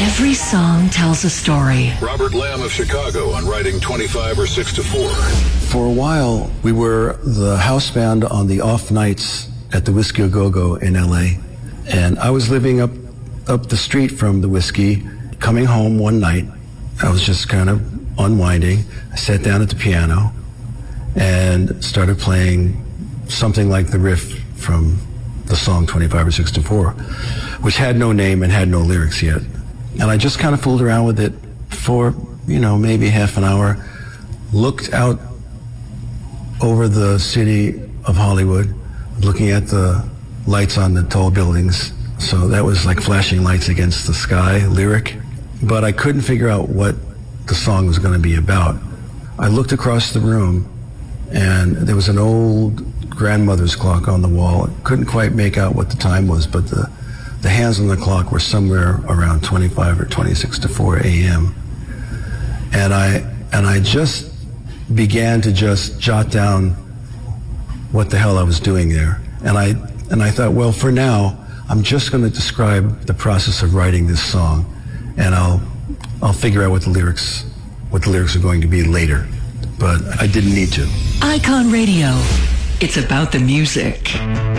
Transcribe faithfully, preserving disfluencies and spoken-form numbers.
Every song tells a story. Robert Lamb of Chicago on writing twenty-five or six to four. For a while, we were the house band on the off nights at the Whiskey A Go-Go in L A. And I was living up, up the street from the Whiskey, coming home one night. I was just kind of unwinding. I sat down at the piano and started playing something like the riff from the song twenty-five or six to four, which had no name and had no lyrics yet. And I just kind of fooled around with it for, you know, maybe half an hour, looked out over the city of Hollywood, looking at the lights on the tall buildings. So that was like flashing lights against the sky lyric. But I couldn't figure out what the song was going to be about. I looked across the room, and there was an old grandmother's clock on the wall. I couldn't quite make out what the time was, but the, the hands on the clock were somewhere around twenty-five or twenty-six to four a.m. And I, and I just began to just jot down what the hell I was doing there. And I, and I thought, well, for now, I'm just going to describe the process of writing this song, and I'll, I'll figure out what the lyrics, what the lyrics are going to be later. But I didn't need to. Icon Radio. It's about the music.